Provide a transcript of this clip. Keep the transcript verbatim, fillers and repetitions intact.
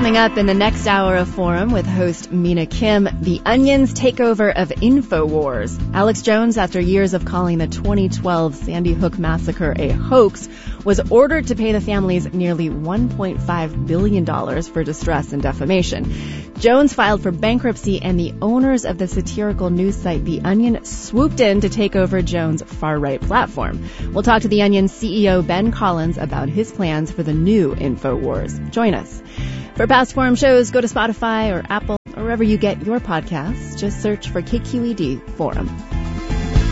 Coming up in the next hour of Forum with host Mina Kim, The Onion's takeover of InfoWars. Alex Jones, after years of calling the twenty twelve Sandy Hook massacre a hoax, was ordered to pay the families nearly one point five billion dollars for distress and defamation. Jones filed for bankruptcy, and the owners of the satirical news site The Onion swooped in to take over Jones' far-right platform. We'll talk to The Onion C E O Ben Collins about his plans for the new InfoWars. Join us. For past Forum shows, go to Spotify or Apple or wherever you get your podcasts. Just search for K Q E D Forum.